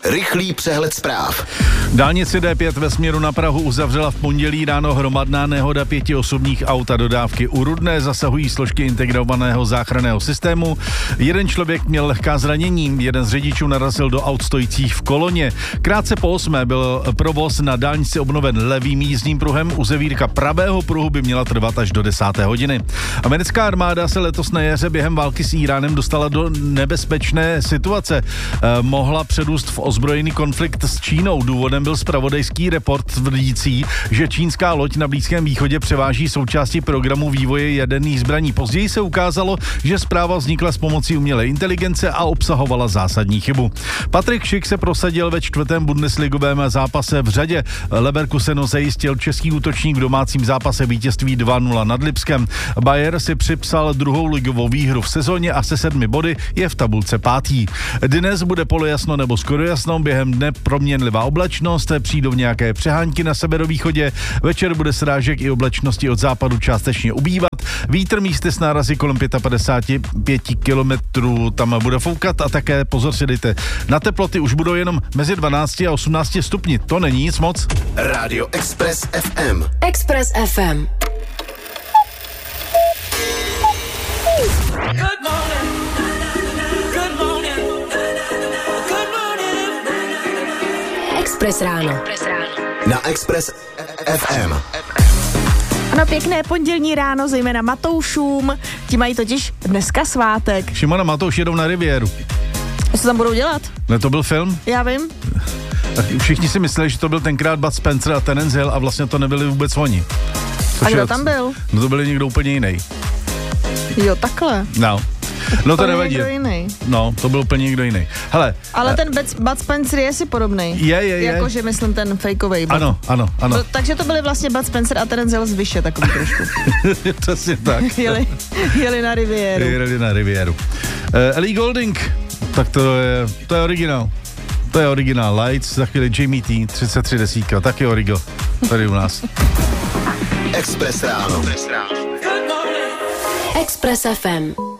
Rychlý přehled zpráv. Dálnici D5 ve směru na Prahu uzavřela v pondělí ráno hromadná nehoda 5 osobních aut a dodávky u Rudné zasahují složky integrovaného záchranného systému. Jeden člověk měl lehká zranění, jeden z řidičů narazil do aut stojících v koloně. Krátce po 8 byl provoz na dálnici obnoven levým jízdním pruhem, uzavírka pravého pruhu by měla trvat až do 10. hodiny. Americká armáda se letos na jaře během války s Íránem dostala do nebezpečné situace. Mohla předůst v ozbrojený konflikt s Čínou. Důvodem byl zpravodajský report tvrdící, že čínská loď na Blízkém východě převáží součásti programu vývoje jaderných zbraní. Později se ukázalo, že zpráva vznikla s pomocí umělé inteligence a obsahovala zásadní chybu. Patrik Schick se prosadil ve 4. bundesligovém zápase v řadě. Leverkusenu zajistil český útočník v domácím zápase vítězství 2-0 nad Lipskem. Bayer si připsal druhou ligovou výhru v sezóně a se 7 body je v tabulce 5. Dnes bude polojasno nebo skoro jasno, během dne proměnlivá oblačnost, přijdou nějaké přehánky na severovýchodě, večer bude srážek i oblačnosti od západu částečně ubývat, vítr místy s nárazy kolem 55 kilometrů tam bude foukat a také pozor si dejte, na teploty už budou jenom mezi 12 a 18 stupni, to není nic moc. Radio Express FM. Express FM. Express ráno. Na Express FM. Ano, pěkné pondělní ráno, zejména Matoušům. Ti mají totiž dneska svátek. Šimon a Matouš jedou na riviéru. Co tam budou dělat? Ne, to byl film? Já vím. Všichni si mysleli, že to byl tenkrát Bud Spencer a Terence Hill a vlastně to nebyli vůbec oni. A kdo tam byl? No to byl někdo úplně jiný. Jo, takhle. No to nevadí. No, to byl úplně někdo jiný. Hele. Ale ten Bud Spencer je si podobnej. Je. Jakože myslím ten fejkovej. Ano. Takže to byli vlastně Bud Spencer a Terence Hill z Vyše, takový trošku. Přesně tak. Jeli na riviéru. Jeli na riviéru. Ellie Goulding, tak to je originál. To je originál. Lights, za chvíli Jamie T, 33 desítka, taky origo. Tady u nás. Express ráno. Express FM.